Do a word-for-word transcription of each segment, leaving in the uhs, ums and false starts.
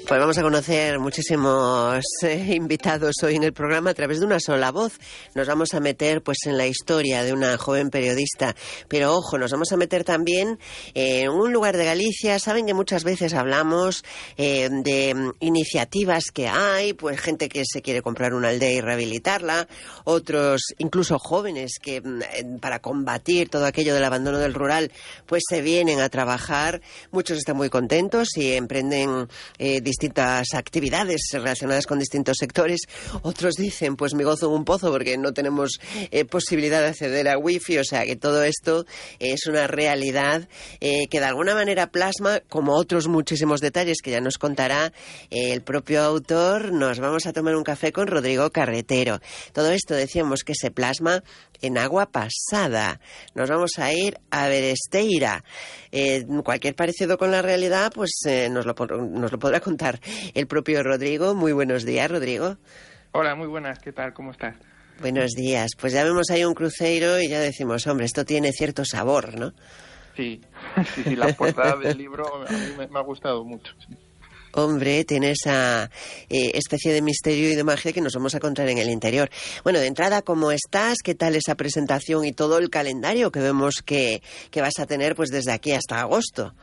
Pues vamos a conocer muchísimos eh, invitados hoy en el programa a través de una sola voz. Nos vamos a meter pues en la historia de una joven periodista, pero ojo, nos vamos a meter también eh, en un lugar de Galicia. Saben que muchas veces hablamos eh, de mm, iniciativas que hay, pues gente que se quiere comprar una aldea y rehabilitarla, otros incluso jóvenes que mm, para combatir todo aquello del abandono del rural, pues se vienen a trabajar. Muchos están muy contentos y emprenden eh, distintas actividades relacionadas con distintos sectores. Otros dicen, pues me gozo en un pozo porque no tenemos eh, posibilidad de acceder a wifi, o sea que todo esto es una realidad eh, que de alguna manera plasma, como otros muchísimos detalles que ya nos contará eh, el propio autor. Nos vamos a tomar un café con Rodrigo Carretero. Todo esto decíamos que se plasma en Agua Pasada. Nos vamos a ir a Beresteira. Eh, cualquier parecido con la realidad, pues eh, nos, lo, nos lo podrá contar el propio Rodrigo. Muy buenos días, Rodrigo. Hola, muy buenas. ¿Qué tal? ¿Cómo estás? Buenos días. Pues ya vemos ahí un cruceiro y ya decimos, hombre, esto tiene cierto sabor, ¿no? Sí, sí, sí, la portada del libro a mí me, me ha gustado mucho, sí. Hombre, tiene esa eh, especie de misterio y de magia que nos vamos a encontrar en el interior. Bueno, de entrada, ¿cómo estás? ¿Qué tal esa presentación y todo el calendario que vemos que, que vas a tener pues desde aquí hasta agosto?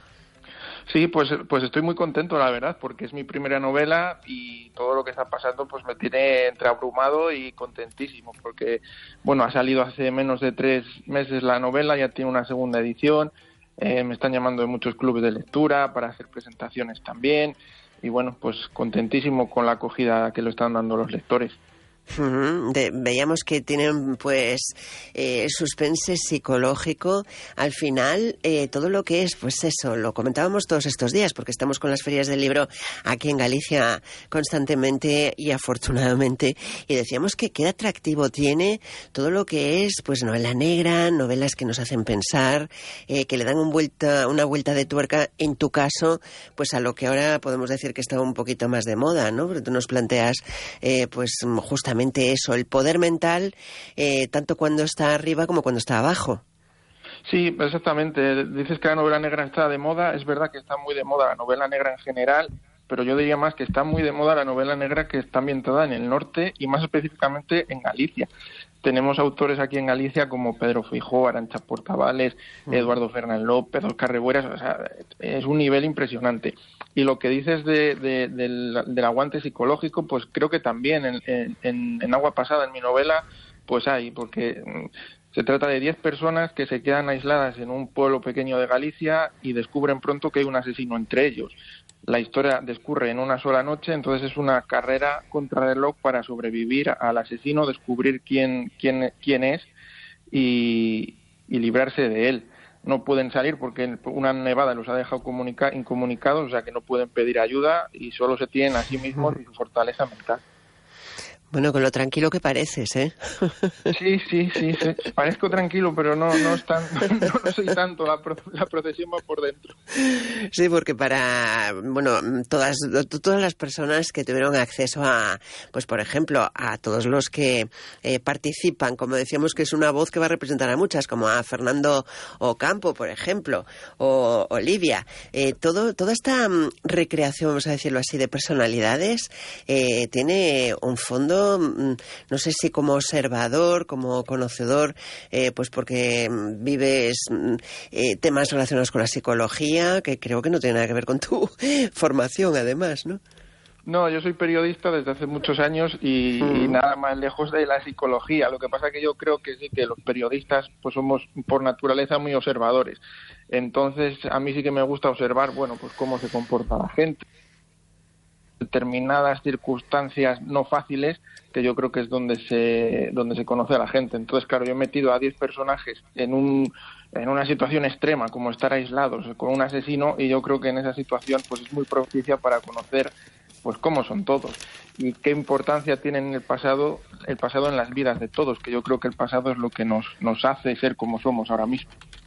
Sí, pues, pues estoy muy contento, la verdad, porque es mi primera novela y todo lo que está pasando pues me tiene entre abrumado y contentísimo, porque, bueno, ha salido hace menos de tres meses la novela, ya tiene una segunda edición, eh, me están llamando de muchos clubes de lectura para hacer presentaciones también. Y bueno, pues contentísimo con la acogida que lo están dando los lectores. Uh-huh. De, veíamos que tienen pues eh, suspense psicológico al final, eh, todo lo que es pues eso, lo comentábamos todos estos días porque estamos con las ferias del libro aquí en Galicia constantemente y afortunadamente, y decíamos que qué atractivo tiene todo lo que es pues novela negra, novelas que nos hacen pensar, eh, que le dan un vuelta, una vuelta de tuerca, en tu caso pues a lo que ahora podemos decir que está un poquito más de moda, ¿no? Porque tú nos planteas eh, pues justamente eso, el poder mental, eh, tanto cuando está arriba como cuando está abajo. Sí, exactamente. Dices que la novela negra está de moda. Es verdad que está muy de moda la novela negra en general, pero yo diría más que está muy de moda la novela negra que está ambientada en el norte y más específicamente en Galicia. Tenemos autores aquí en Galicia como Pedro Feijóo, Arantxa Portavales, mm. Eduardo Fernández López, Óscar Rebueras. O sea, es un nivel impresionante. Y lo que dices de, de, del, del aguante psicológico, pues creo que también en, en, en Agua Pasada, en mi novela, pues hay, porque se trata de diez personas que se quedan aisladas en un pueblo pequeño de Galicia y descubren pronto que hay un asesino entre ellos. La historia discurre en una sola noche, entonces es una carrera contrarreloj para sobrevivir al asesino, descubrir quién, quién, quién es y, y librarse de él. No pueden salir porque una nevada los ha dejado comunica- incomunicados, o sea que no pueden pedir ayuda y solo se tienen a sí mismos y su fortaleza mental. Bueno, con lo tranquilo que pareces, ¿eh? Sí, sí, sí, sí. Parezco tranquilo, pero no, no, es tan, no, no soy tanto, la, pro, la procesión va por dentro. Sí, porque para, bueno, todas, todas las personas que tuvieron acceso a, pues por ejemplo, a todos los que eh, participan, como decíamos que es una voz que va a representar a muchas, como a Fernando Ocampo, por ejemplo, o Olivia, eh, todo, toda esta um, recreación, vamos a decirlo así, de personalidades, eh, tiene un fondo, no sé si como observador, como conocedor, eh, pues porque vives eh, temas relacionados con la psicología, que creo que no tiene nada que ver con tu formación, además, ¿no? No, yo soy periodista desde hace muchos años y, mm. y nada más lejos de la psicología. Lo que pasa es que yo creo que sí, que los periodistas pues somos por naturaleza muy observadores. Entonces, a mí sí que me gusta observar, bueno, pues cómo se comporta la gente, determinadas circunstancias no fáciles, que yo creo que es donde se donde se conoce a la gente. Entonces, claro, yo he metido a diez personajes en un en una situación extrema, como estar aislados con un asesino, y yo creo que en esa situación pues es muy propicia para conocer pues cómo son todos y qué importancia tiene en el pasado el pasado en las vidas de todos, que yo creo que el pasado es lo que nos nos hace ser como somos ahora mismo.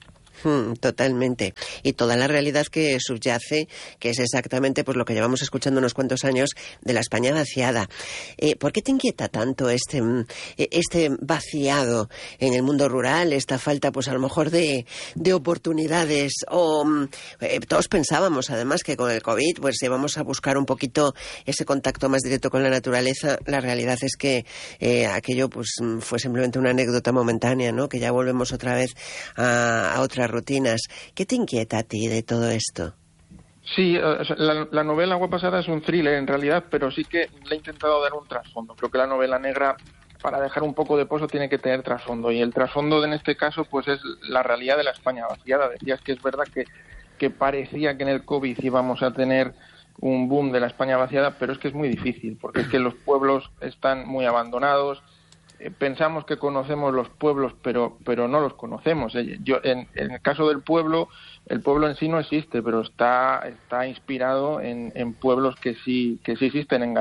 Hmm, totalmente. Y toda la realidad que subyace, que es exactamente pues lo que llevamos escuchando unos cuantos años de la España vaciada. Eh, ¿Por qué te inquieta tanto este, este vaciado en el mundo rural, esta falta pues a lo mejor de, de oportunidades? O eh, todos pensábamos además que con el COVID pues íbamos a buscar un poquito ese contacto más directo con la naturaleza. La realidad es que eh, aquello pues fue simplemente una anécdota momentánea, ¿no? Que ya volvemos otra vez a, a otras rutinas. ¿Qué te inquieta a ti de todo esto? Sí, la, la novela Agua Pasada es un thriller en realidad, pero sí que le he intentado dar un trasfondo. Creo que la novela negra, para dejar un poco de pozo, tiene que tener trasfondo. Y el trasfondo en este caso pues es la realidad de la España vaciada. Decías que es verdad que, que parecía que en el COVID íbamos a tener un boom de la España vaciada, pero es que es muy difícil, porque es que los pueblos están muy abandonados. Pensamos que conocemos los pueblos, pero pero no los conocemos. Yo, en, en el caso del pueblo, el pueblo en sí no existe, pero está está inspirado en, en pueblos que sí que sí existen en